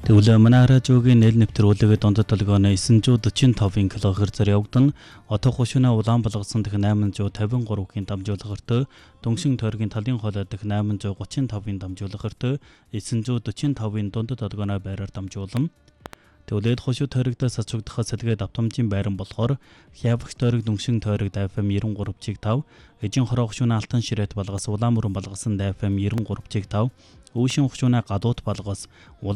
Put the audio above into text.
Тэгвэл манай радиогийн нэл нэвтрүүлэг дундад толгойн 945 кГц-аар явагдан отоо хушууна улаан болгосон дэх 853-ийн дамжуулахарт дөнгөшин тойргийн талын хоолой дэх 835-ийн дамжуулахарт 945-ийн дундад толгойн байраар дамжуулан Тэгвэл хушуу тойрогдоос ачигдахаас сэлгээ давтамжийн байран болохоор хявагч тойрог дөнгөшин тойрог FM 93.5, эжин хороо хушууна алтан ширээт балгас улаан мөрөн балгасан FM 93.5, үүшин хушууна гадуут балгас